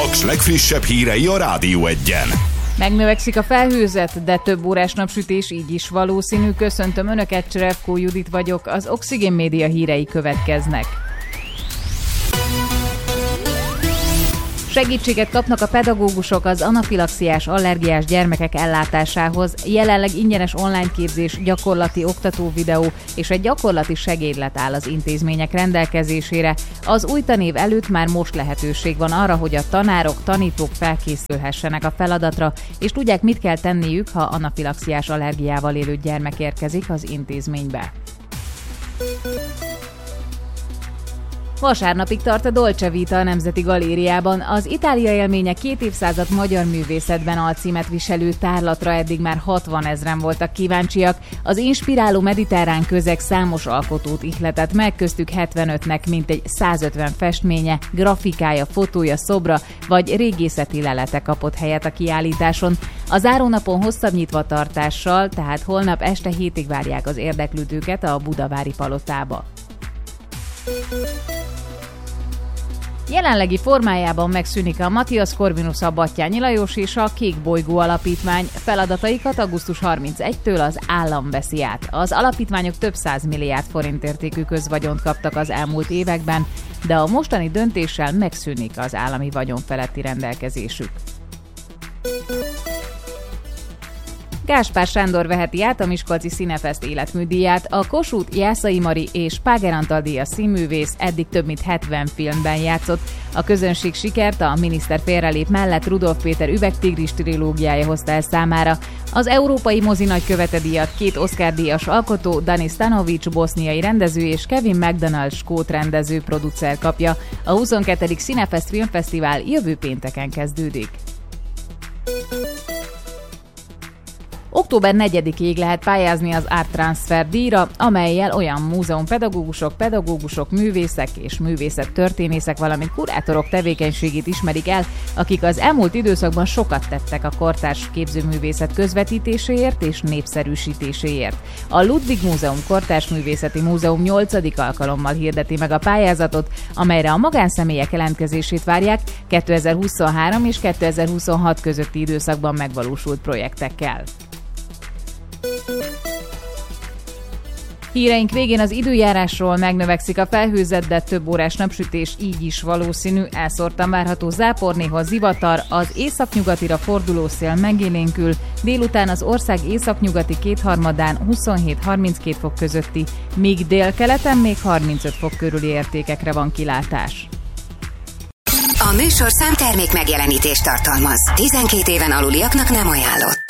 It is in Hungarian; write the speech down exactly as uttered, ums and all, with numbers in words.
Paks legfrissebb hírei a Rádió Egyen. Megnövekszik a felhőzet, de több órás napsütés így is valószínű. Köszöntöm Önöket, Cserevkó Judit vagyok, az Oxigén Média hírei következnek. Segítséget kapnak a pedagógusok az anafilaxiás allergiás gyermekek ellátásához. Jelenleg ingyenes online képzés, gyakorlati oktató videó és egy gyakorlati segédlet áll az intézmények rendelkezésére. Az új tanév előtt már most lehetőség van arra, hogy a tanárok, tanítók felkészülhessenek a feladatra, és tudják, mit kell tenniük, ha anafilaxiás allergiával élő gyermek érkezik az intézménybe. Vasárnapig tart a Dolce Vita a Nemzeti Galériában. Az Itália élménye két évszázad magyar művészetben alcímet viselő tárlatra eddig már hatvanezren voltak kíváncsiak. Az inspiráló mediterrán közeg számos alkotót ihletett meg, köztük hetvenötnek mintegy százötven festménye, grafikája, fotója, szobra vagy régészeti lelete kapott helyet a kiállításon. A zárónapon hosszabb nyitvatartással, tehát holnap este hétig várják az érdeklődőket a Budavári Palotába. Jelenlegi formájában megszűnik a Matthias Corvinus, a Batthyány Lajos és a Kék Bolygó Alapítvány. Feladataikat augusztus harmincegyedikétől az állam veszi át. Az alapítványok több száz milliárd forint értékű közvagyont kaptak az elmúlt években, de a mostani döntéssel megszűnik az állami vagyon feletti rendelkezésük. Gáspár Sándor veheti át a Miskolci Színefest életműdíját. A Kossuth, Jászai Mari és Páger Antal díjas színművész eddig több mint hetven filmben játszott. A közönség sikert a Miniszter félrelép mellett Rudolf Péter Üvegtigris trilógiája hozta el számára. Az Európai Mozi Nagykövete díjat két Oscar-díjas alkotó, Dani Stanovic boszniai rendező és Kevin McDonald skót rendező producer kapja. A huszonkettedik Színefest Filmfesztivál jövő pénteken kezdődik. október negyedikéig lehet pályázni az Art Transfer díjra, amellyel olyan múzeumpedagógusok, pedagógusok, művészek és művészettörténészek, valamint kurátorok tevékenységét ismerik el, akik az elmúlt időszakban sokat tettek a kortárs képzőművészet közvetítéséért és népszerűsítéséért. A Ludwig Múzeum Kortárs Művészeti Múzeum nyolcadik alkalommal hirdeti meg a pályázatot, amelyre a magánszemélyek jelentkezését várják kétezer-huszonhárom és kétezer-huszonhat közötti időszakban megvalósult projektekkel. Híreink végén az időjárásról. Megnövekszik a felhőzet, de több órás napsütés így is valószínű. Elszórtan várható zápor, néha zivatar, az északnyugatira forduló szél megélénkül, délután az ország északnyugati kétharmadán huszonhét-harminckét fok közötti, míg délkeleten még harmincöt fok körüli értékekre van kilátás. A műsorszám termék megjelenítést tartalmaz. tizenkét éven aluliaknak nem ajánlott.